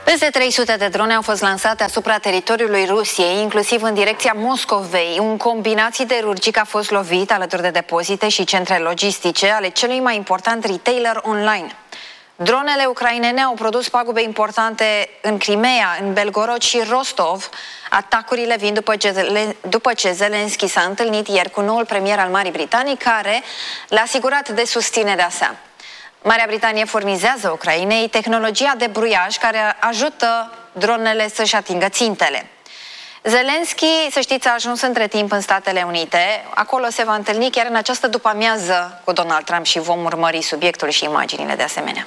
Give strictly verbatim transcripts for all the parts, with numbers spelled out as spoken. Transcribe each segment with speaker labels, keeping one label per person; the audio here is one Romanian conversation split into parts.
Speaker 1: Peste trei sute de drone au fost lansate asupra teritoriului Rusiei, inclusiv în direcția Moscovei. Un combinat siderurgic a fost lovit alături de depozite și centre logistice ale celui mai important retailer online. Dronele ucrainene au produs pagube importante în Crimea, în Belgorod și Rostov. Atacurile vin după ce, după ce Zelensky s-a întâlnit ieri cu noul premier al Marii Britanii, care l-a asigurat de susținerea sa. Marea Britanie furnizează Ucrainei tehnologia de bruiaj care ajută dronele să-și atingă țintele. Zelensky, să știți, a ajuns între timp în Statele Unite. Acolo se va întâlni chiar în această după-amiază cu Donald Trump și vom urmări subiectul și imaginile de asemenea.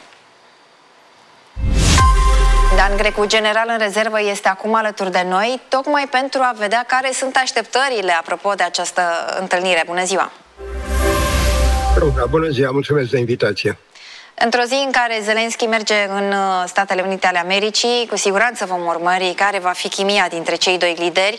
Speaker 1: Dan Grecu, general în rezervă, este acum alături de noi, tocmai pentru a vedea care sunt așteptările apropo de această întâlnire. Bună ziua!
Speaker 2: Bună ziua, mulțumesc de invitație!
Speaker 1: Într-o zi în care Zelensky merge în Statele Unite ale Americii, cu siguranță vom urmări care va fi chimia dintre cei doi lideri.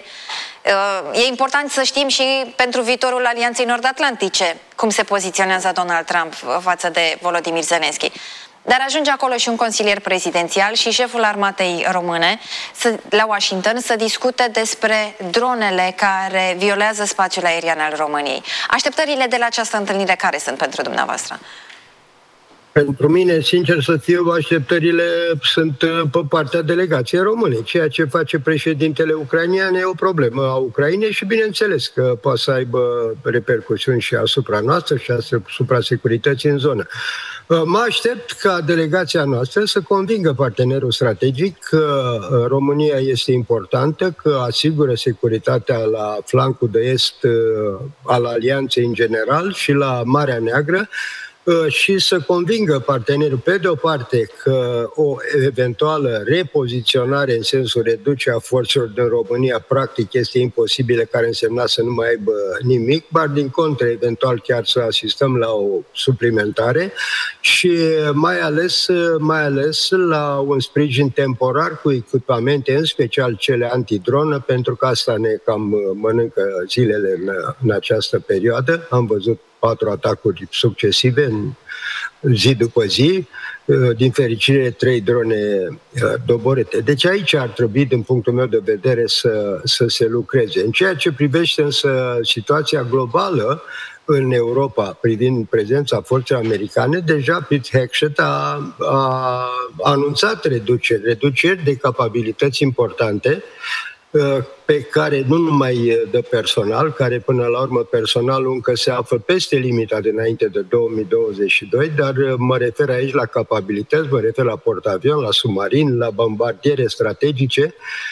Speaker 1: E important să știm și pentru viitorul Alianței Nord-Atlantice cum se poziționează Donald Trump față de Volodymyr Zelensky. Dar ajunge acolo și un consilier prezidențial și șeful armatei române la Washington să discute despre dronele care violează spațiul aerian al României. Așteptările de la această întâlnire care sunt pentru dumneavoastră?
Speaker 2: Pentru mine, sincer să fiu, așteptările sunt pe partea delegației române. Ceea ce face președintele ucrainean e o problemă a Ucrainei și bineînțeles că poate să aibă repercusiuni și asupra noastră și asupra securității în zonă. Mă aștept ca delegația noastră să convingă partenerul strategic că România este importantă, că asigură securitatea la flancul de est al alianței în general și la Marea Neagră, și să convingă partenerul, pe de o parte, că o eventuală repoziționare în sensul reducerea forțelor din România practic este imposibilă, care însemna să nu mai aibă nimic, dar din contră, eventual chiar să asistăm la o suplimentare și mai ales, mai ales la un sprijin temporar cu echipamente, în special cele antidronă, pentru că asta ne cam mănâncă zilele în, în această perioadă. Am văzut patru atacuri succesive în zi după zi, din fericire trei drone doborâte. Deci aici ar trebui, din punctul meu de vedere, să, să se lucreze. În ceea ce privește însă situația globală în Europa, privind prezența forțelor americane, deja Pete Hegseth a, a anunțat reduceri, reduceri de capabilități importante, pe care nu numai de personal, care până la urmă personalul încă se află peste limita dinainte de două mii douăzeci și doi, dar mă refer aici la capabilități, mă refer la portavion, la submarin, la bombardiere strategice,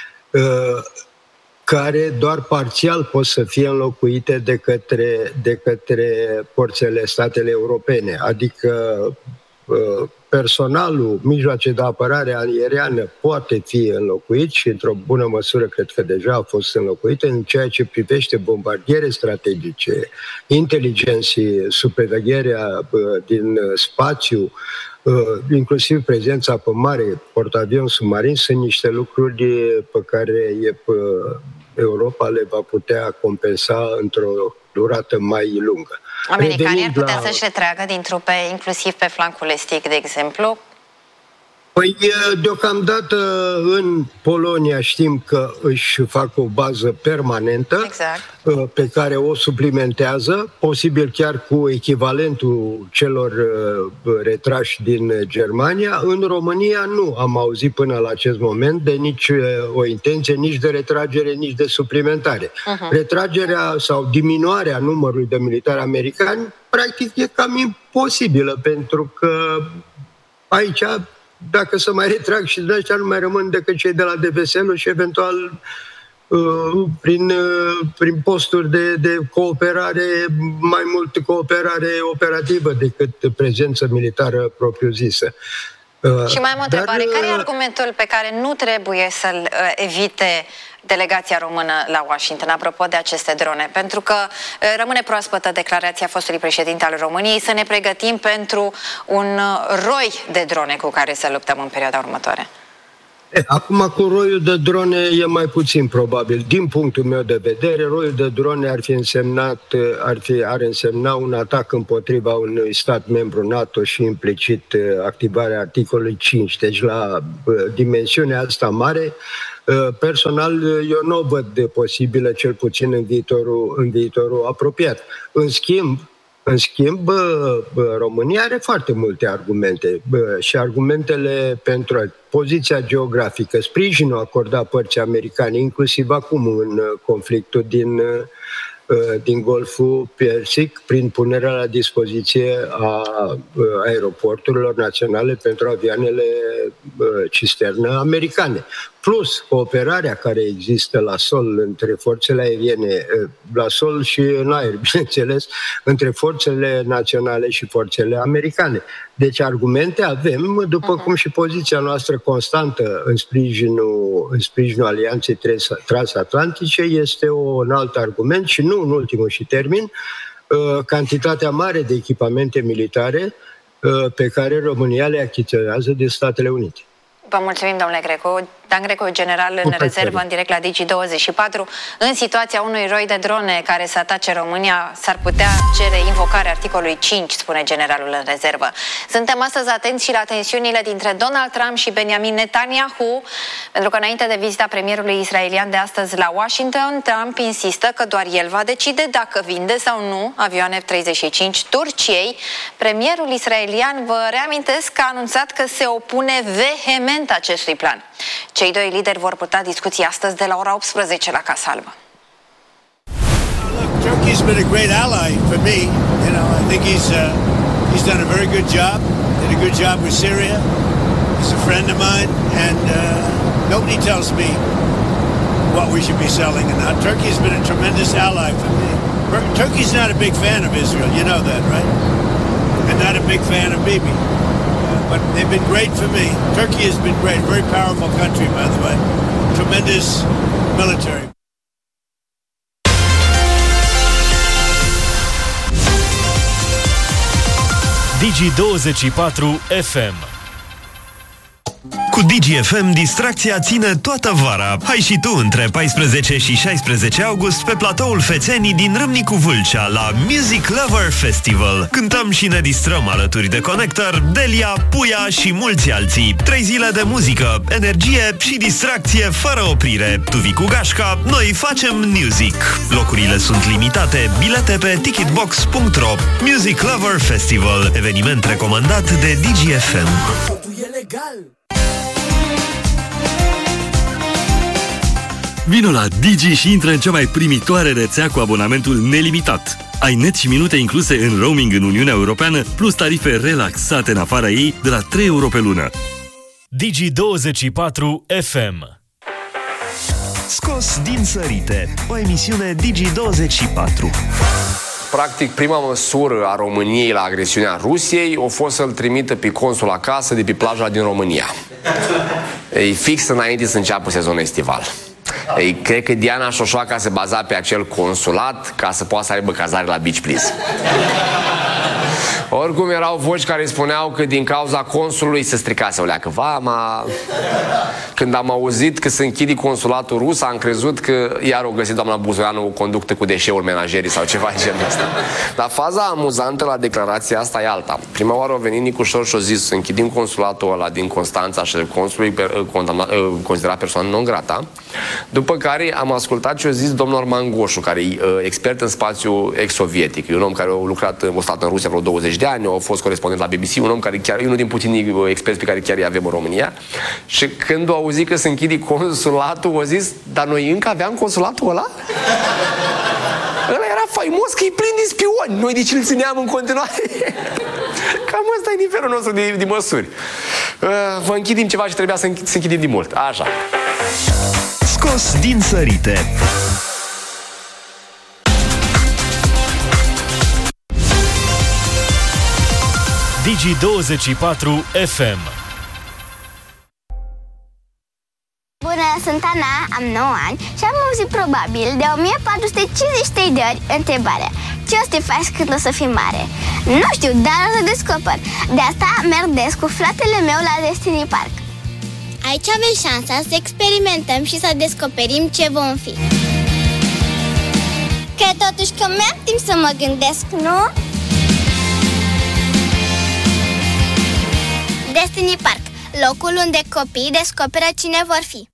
Speaker 2: care doar parțial pot să fie înlocuite de către, de către forțele statele europene, adică personalul, mijloace de apărare aeriană poate fi înlocuit și într-o bună măsură cred că deja a fost înlocuit în ceea ce privește bombardiere strategice, inteligenții, supravegherea din spațiu, inclusiv prezența pe mare, portavion, submarin, sunt niște lucruri pe care Europa le va putea compensa într-o durată mai lungă.
Speaker 1: Americanii ar putea la... să-și retragă din trupe, inclusiv pe flancul estic, de exemplu?
Speaker 2: Păi, deocamdată în Polonia știm că își fac o bază permanentă,
Speaker 1: exact,
Speaker 2: pe care o suplimentează, posibil chiar cu echivalentul celor retrași din Germania. În România nu am auzit până la acest moment de nici o intenție, nici de retragere, nici de suplimentare. Uh-huh. Retragerea sau diminuarea numărului de militari americani practic e cam imposibilă, pentru că aici, dacă să mai retrag și de ăștia, nu mai rămân decât cei de la D V S L și eventual uh, prin, uh, prin posturi de, de cooperare, mai mult cooperare operativă decât prezență militară propriu-zisă.
Speaker 1: Uh, și mai am o întrebare. Dar, care e argumentul pe care nu trebuie să-l uh, evite delegația română la Washington, apropo de aceste drone? Pentru că rămâne proaspătă declarația fostului președinte al României să ne pregătim pentru un roi de drone cu care să luptăm în perioada următoare.
Speaker 2: Acum, cu roiul de drone e mai puțin probabil. Din punctul meu de vedere, roiul de drone ar fi însemnat, ar, fi, ar însemna un atac împotriva unui stat membru NATO și implicit activarea articolului cinci. Deci la dimensiunea asta mare, personal, eu nu o văd de posibilă, cel puțin în viitorul, în viitorul apropiat. În schimb, În schimb, România are foarte multe argumente și argumentele pentru poziția geografică, sprijinul acordat părții americane, inclusiv acum în conflictul din, din Golful Persic, prin punerea la dispoziție a aeroporturilor naționale pentru avioanele cisternă americane. Plus cooperarea care există la sol între forțele aeriene, la sol și în aer, bineînțeles, între forțele naționale și forțele americane. Deci argumente avem, după cum și poziția noastră constantă în sprijinul, în sprijinul Alianței Transatlantice este un alt argument și nu în ultimul și termin, cantitatea mare de echipamente militare pe care România le achiziționează de Statele Unite.
Speaker 1: Vă mulțumim, domnule Grecu. Dan Grecu, general în rezervă, în direct la Digi douăzeci și patru. În situația unui roi de drone care să atace România, s-ar putea cere invocarea articolului cinci, spune generalul în rezervă. Suntem astăzi atenți și la tensiunile dintre Donald Trump și Benjamin Netanyahu, pentru că înainte de vizita premierului israelian de astăzi la Washington, Trump insistă că doar el va decide dacă vinde sau nu avioane F treizeci și cinci Turciei. Premierul israelian, vă reamintesc, că a anunțat că se opune vehement acestui plan. Cei doi lideri vor purta discuții astăzi de la ora optsprezece la Casa Albă.
Speaker 3: Turkey's been a great ally for me. You know, I think he's uh, he's done a very good job. Did a good job with Syria. He's a friend of mine, and uh, nobody tells me what we should be selling and not. Turkey's been a tremendous ally for me. Turkey's not a big fan of Israel. You know that, right? And not a big fan of Bibi. But they've been great for me. Turkey has been great. Very powerful country, by the way. Tremendous military.
Speaker 4: Digi douăzeci și patru F M.
Speaker 5: Cu Digi F M, distracția ține toată vara. Hai și tu între paisprezece și șaisprezece august pe platoul Fețenii din Râmnicu Vâlcea la Music Lover Festival. Cântăm și ne distrăm alături de Connector, Delia, Puia și mulți alții. Trei zile de muzică, energie și distracție fără oprire. Tu vii cu gașca, noi facem music. Locurile sunt limitate, bilete pe ticketbox punct ro. Music Lover Festival, eveniment recomandat de Digi F M.
Speaker 6: Vino la Digi și intră în cea mai primitoare rețea cu abonamentul nelimitat. Ai net și minute incluse în roaming în Uniunea Europeană, plus tarife relaxate în afara ei de la trei euro pe lună.
Speaker 4: Digi douăzeci și patru F M.
Speaker 5: Scos din sărite, o emisiune Digi douăzeci și patru.
Speaker 7: Practic, prima măsură a României la agresiunea Rusiei a fost să-l trimită pe consul acasă de pe plaja din România. E fix înainte să înceapă sezonul estival. Ei, cred că Diana Șoșoaca se baza pe acel consulat ca să poată să aibă cazare la Beach Please. Oricum, erau voci care spuneau că din cauza consulului se stricase o leacă vama. Când am auzit că se închide consulatul rus, am crezut că iar o găsit doamna Buzoianu o conductă cu deșeuri menajerii sau ceva genul ăsta. Dar faza amuzantă la declarația asta e alta. Prima oară a venit Nicușor și a zis să închidim consulatul ăla din Constanța și consulul considerat persoană non grata. După care am ascultat ce a zis domnul Arman Goșu, care e expert în spațiu ex-sovietic. E un om care a lucrat, a stat în Rusia vreo douăzeci de ani, a fost corespondent la B B C, un om care chiar e unul din puținii experți pe care chiar îi avem în România. Și când a auzit că se închide consulatul, a zis, dar noi încă aveam consulatul ăla? Ăla era faimos că e plin de spioni. Noi de ce îl țineam în continuare? Cam ăsta e nivelul nostru de, de măsuri. Uh, vă închidem ceva și trebuia să, înch- să închidem de mult. Așa.
Speaker 5: Scos din sărite.
Speaker 4: Digi douăzeci și patru F M.
Speaker 8: Bună, sunt Ana, am nouă ani și am auzit probabil de o mie patru sute cincizeci și trei de ori întrebarea: ce o să te faci când o să fii mare? Nu știu, dar o să descoper. De asta merg des cu fratele meu la Destiny Park. Aici avem șansa să experimentăm și să descoperim ce vom fi. Cred totuși că mi-am timp să mă gândesc, nu? Destiny Park, locul unde copiii descoperă cine vor fi.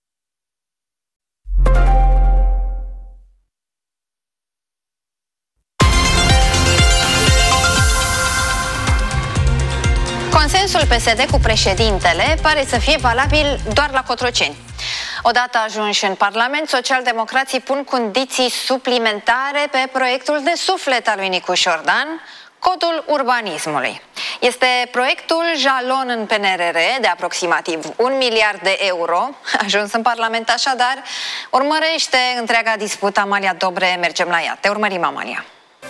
Speaker 1: Consensul P S D cu președintele pare să fie valabil doar la Cotroceni. Odată ajunși în Parlament, socialdemocrații pun condiții suplimentare pe proiectul de suflet al lui Nicu Șordan, Codul Urbanismului. Este proiectul jalon în P N R R de aproximativ un miliard de euro, ajuns în Parlament așadar, urmărește întreaga dispută. Amalia Dobre, mergem la ea. Te urmărim, Amalia.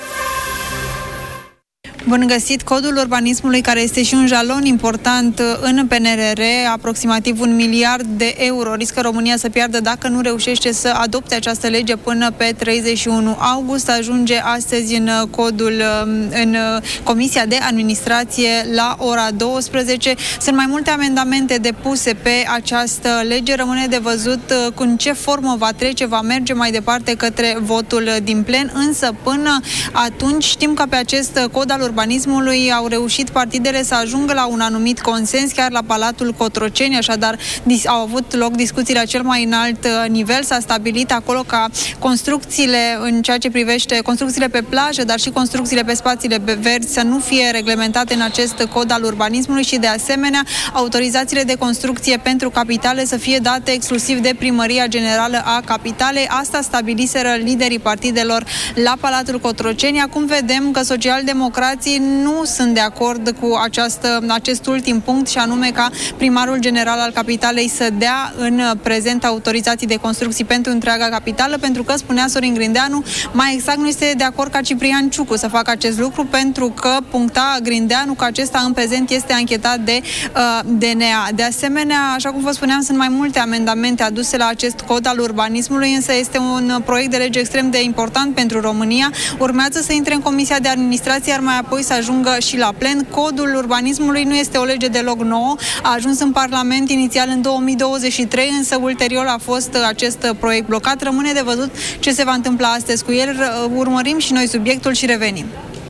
Speaker 9: Bun găsit! Codul urbanismului, care este și un jalon important în P N R R, aproximativ un miliard de euro, riscă România să piardă dacă nu reușește să adopte această lege până pe treizeci și unu august. Ajunge astăzi în codul, în Comisia de Administrație la ora douăsprezece. Sunt mai multe amendamente depuse pe această lege. Rămâne de văzut în ce formă va trece, va merge mai departe către votul din plen, însă până atunci știm că pe acest cod al urbanismului au reușit partidele să ajungă la un anumit consens chiar la Palatul Cotroceni, așadar au avut loc discuții la cel mai înalt nivel. S-a stabilit acolo ca construcțiile în ceea ce privește construcțiile pe plajă, dar și construcțiile pe spațiile verzi să nu fie reglementate în acest cod al urbanismului și de asemenea autorizațiile de construcție pentru capitale să fie date exclusiv de Primăria Generală a Capitalei. Asta stabiliseră liderii partidelor la Palatul Cotroceni. Acum vedem că socialdemocrații nu sunt de acord cu această, acest ultim punct, și anume ca primarul general al capitalei să dea în prezent autorizații de construcții pentru întreaga capitală, pentru că, spunea Sorin Grindeanu, mai exact nu este de acord ca Ciprian Ciucu să facă acest lucru, pentru că puncta Grindeanu că acesta în prezent este anchetat de uh, D N A. De asemenea, așa cum vă spuneam, sunt mai multe amendamente aduse la acest cod al urbanismului, însă este un proiect de lege extrem de important pentru România. Urmează să intre în Comisia de Administrație, iar mai apoi să ajungă și la plen. Codul urbanismului nu este o lege deloc nouă. A ajuns în Parlament inițial în două mii douăzeci și trei, însă ulterior a fost acest proiect blocat. Rămâne de văzut ce se va întâmpla astăzi cu el. Urmărim și noi subiectul și revenim.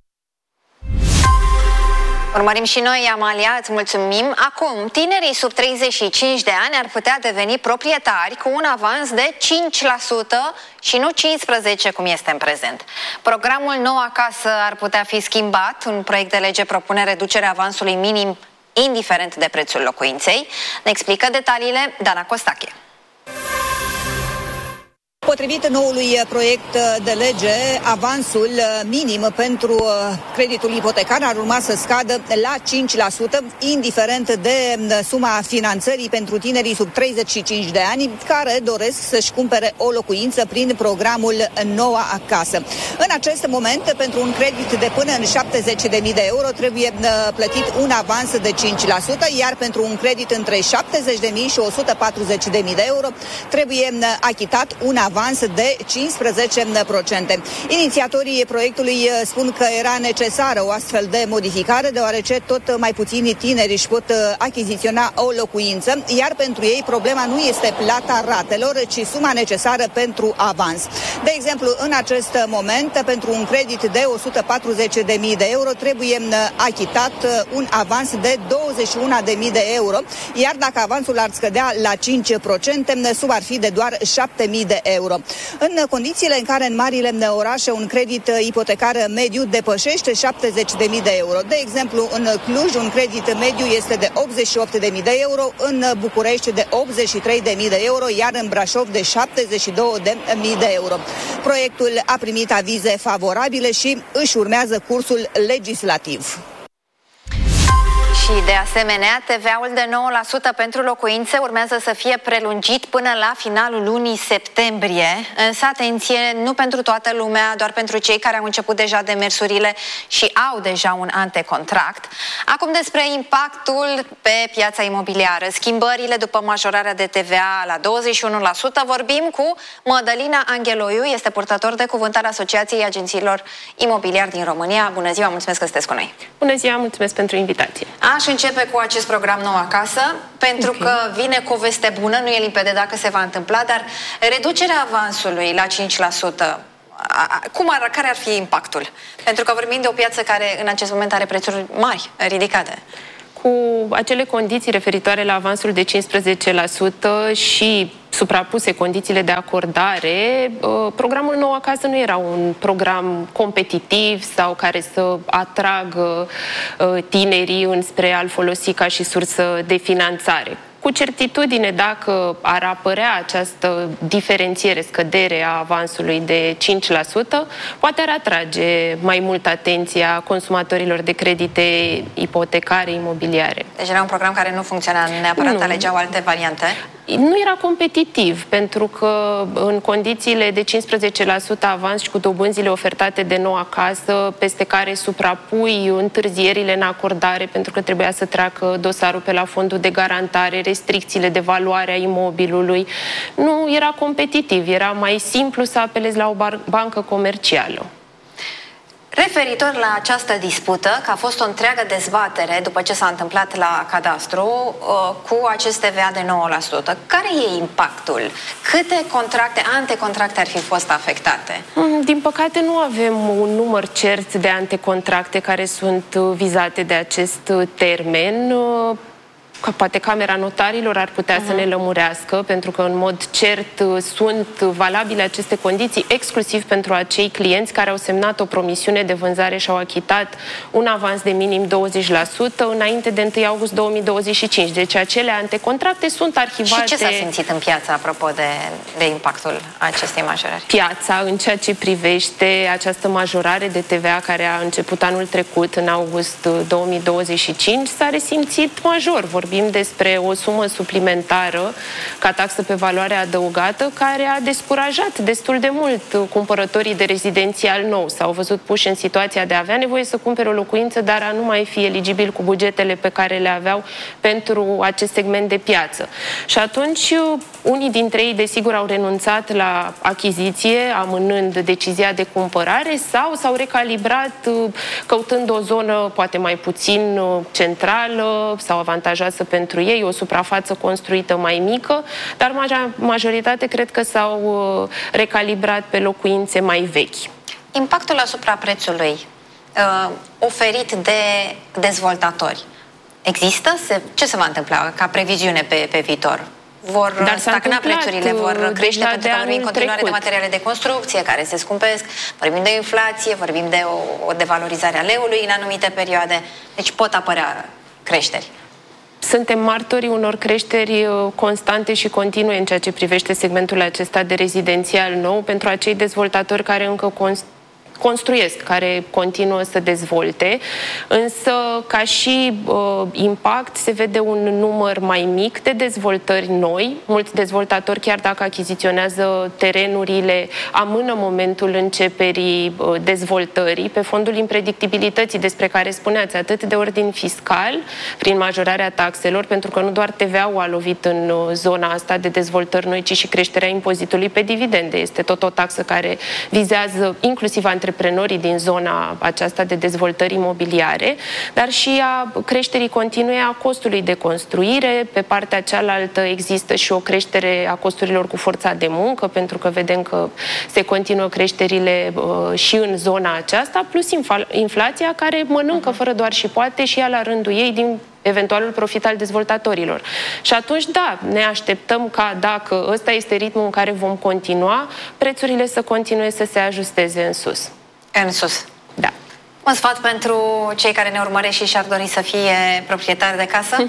Speaker 1: Urmărim și noi, Amalia, îți mulțumim. Acum, tinerii sub treizeci și cinci de ani ar putea deveni proprietari cu un avans de cinci la sută și nu cincisprezece la sută cum este în prezent. Programul Nou Acasă ar putea fi schimbat. Un proiect de lege propune reducerea avansului minim indiferent de prețul locuinței. Ne explică detaliile Dana Costache.
Speaker 10: Potrivit noului proiect de lege, avansul minim pentru creditul ipotecar ar urma să scadă la cinci la sută, indiferent de suma finanțării pentru tinerii sub treizeci și cinci de ani care doresc să-și cumpere o locuință prin programul Noua Acasă. În acest moment, pentru un credit de până în șaptezeci de mii de euro trebuie plătit un avans de cinci la sută, iar pentru un credit între șaptezeci de mii și o sută patruzeci de mii de euro trebuie achitat un avans de cincisprezece la sută. Inițiatorii proiectului spun că era necesară o astfel de modificare, deoarece tot mai puțini tineri își pot achiziționa o locuință, iar pentru ei problema nu este plata ratelor, ci suma necesară pentru avans. De exemplu, în acest moment, pentru un credit de o sută patruzeci de mii de euro trebuie achitat un avans de douăzeci și unu de mii de euro, iar dacă avansul ar scădea la cinci la sută, suma ar fi de doar șapte mii de euro. În condițiile în care în marile orașe un credit ipotecar mediu depășește șaptezeci de mii de euro. De exemplu, în Cluj un credit mediu este de optzeci și opt de mii de euro, în București de optzeci și trei de mii de euro, iar în Brașov de șaptezeci și două de mii de euro. Proiectul a primit avize favorabile și își urmează cursul legislativ.
Speaker 1: Și de asemenea, T V A-ul de nouă la sută pentru locuințe urmează să fie prelungit până la finalul lunii septembrie. Însă, atenție, nu pentru toată lumea, doar pentru cei care au început deja demersurile și au deja un antecontract. Acum despre impactul pe piața imobiliară. Schimbările după majorarea de T V A la douăzeci și unu la sută. Vorbim cu Mădălina Angheloiu, este purtător de cuvânt al Asociației Agențiilor Imobiliari din România. Bună ziua, mulțumesc că sunteți cu noi.
Speaker 11: Bună ziua, mulțumesc pentru invitație.
Speaker 1: Aș începe cu acest program Nou Acasă, pentru okay. că vine cu o veste bună, nu e limpede dacă se va întâmpla, dar reducerea avansului la cinci la sută, cum ar, care ar fi impactul? Pentru că vorbim de o piață care în acest moment are prețuri mari, ridicate.
Speaker 11: Cu acele condiții referitoare la avansul de cincisprezece la sută și suprapuse condițiile de acordare, programul Nou Acasă nu era un program competitiv sau care să atragă tinerii înspre a-l folosi ca și sursă de finanțare. Cu certitudine, dacă ar apărea această diferențiere, scădere a avansului de cinci la sută, poate ar atrage mai mult atenția consumatorilor de credite ipotecare, imobiliare.
Speaker 1: Deci era un program care nu funcționa neapărat, nu. Alegeau alte variante?
Speaker 11: Nu era competitiv, pentru că în condițiile de cincisprezece la sută avans și cu dobânzile ofertate de Nou Acasă, peste care suprapui întârzierile în acordare, pentru că trebuia să treacă dosarul pe la fondul de garantare, restricțiile de valoare a imobilului, nu era competitiv, era mai simplu să apelezi la o bancă comercială.
Speaker 1: Referitor la această dispută, că a fost o întreagă dezbatere după ce s-a întâmplat la cadastru cu acest T V A de nouă la sută, care e impactul? Câte contracte, antecontracte ar fi fost afectate?
Speaker 11: Din păcate nu avem un număr cert de antecontracte care sunt vizate de acest termen. Poate Camera Notarilor ar putea uh-huh. să ne lămurească, pentru că în mod cert sunt valabile aceste condiții exclusiv pentru acei clienți care au semnat o promisiune de vânzare și au achitat un avans de minim douăzeci la sută înainte de întâi august două mii douăzeci și cinci. Deci acele antecontracte sunt arhivate.
Speaker 1: Și ce s-a simțit în piață apropo de, de impactul acestei majorări?
Speaker 11: Piața, în ceea ce privește această majorare de T V A care a început anul trecut, în august două mii douăzeci și cinci, s-a resimțit major. Vorbim despre o sumă suplimentară ca taxă pe valoare adăugată care a descurajat destul de mult cumpărătorii de rezidențial nou. S-au văzut puși în situația de a avea nevoie să cumpere o locuință, dar a nu mai fi eligibil cu bugetele pe care le aveau pentru acest segment de piață. Și atunci unii dintre ei desigur au renunțat la achiziție, amânând decizia de cumpărare, sau s-au recalibrat căutând o zonă poate mai puțin centrală sau avantajoasă pentru ei, o suprafață construită mai mică, dar majoritate cred că s-au recalibrat pe locuințe mai vechi.
Speaker 1: Impactul asupra prețului uh, oferit de dezvoltatori există? Se, ce se va întâmpla ca previziune pe, pe viitor? Vor Dar stagna prețurile, vor crește pentru că vorbim în continuare trecut. de materiale de construcție care se scumpesc, vorbim de inflație, vorbim de o, o devalorizare a leului în anumite perioade, deci pot apărea creșteri.
Speaker 11: Suntem martorii unor creșteri constante și continue în ceea ce privește segmentul acesta de rezidențial nou pentru acei dezvoltatori care încă construiesc construiesc, care continuă să dezvolte, însă ca și uh, impact se vede un număr mai mic de dezvoltări noi. Mulți dezvoltatori, chiar dacă achiziționează terenurile, amână momentul începerii uh, dezvoltării pe fondul impredictibilității despre care spuneați, atât de ordin fiscal, prin majorarea taxelor, pentru că nu doar T V A-ul a lovit în uh, zona asta de dezvoltări noi, ci și creșterea impozitului pe dividende. Este tot o taxă care vizează inclusiv antreprenorii din zona aceasta de dezvoltări imobiliare, dar și a creșterii continue a costului de construire. Pe partea cealaltă există și o creștere a costurilor cu forța de muncă, pentru că vedem că se continuă creșterile uh, și în zona aceasta, plus inflația care mănâncă fără doar și poate și ea la rândul ei din eventualul profit al dezvoltatorilor. Și atunci, da, ne așteptăm ca, dacă ăsta este ritmul în care vom continua, prețurile să continue să se ajusteze în sus.
Speaker 1: În sus.
Speaker 11: Da.
Speaker 1: Un sfat pentru cei care ne urmăresc și și-ar dori să fie proprietari de casă?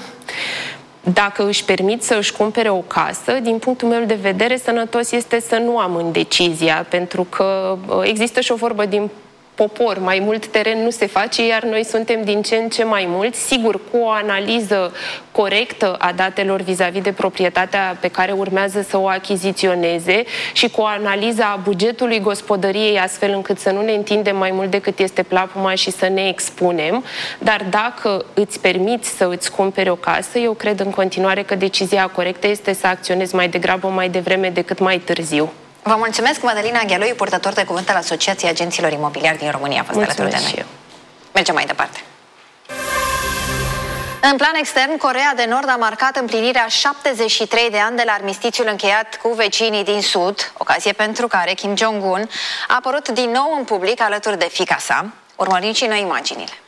Speaker 11: Dacă își permit să își cumpere o casă, din punctul meu de vedere, sănătos este să nu amân decizia, pentru că există și o vorbă din popor, mai mult teren nu se face, iar noi suntem din ce în ce mai mulți, sigur, cu o analiză corectă a datelor vis-a-vis de proprietatea pe care urmează să o achiziționeze și cu o analiză a bugetului gospodăriei, astfel încât să nu ne întindem mai mult decât este plapuma și să ne expunem. Dar dacă îți permiți să îți cumperi o casă, eu cred în continuare că decizia corectă este să acționezi mai degrabă mai devreme decât mai târziu.
Speaker 1: Vă mulțumesc, Mădălina Ghealui, purtător de cuvânt al Asociației Agenților Imobiliari din România. A fost alături de noi. Mergem mai departe. În plan extern, Coreea de Nord a marcat împlinirea șaptezeci și trei de ani de la armistițiul încheiat cu vecinii din Sud, ocazie pentru care Kim Jong-un a apărut din nou în public alături de fiica sa. Urmărim și noi imaginile.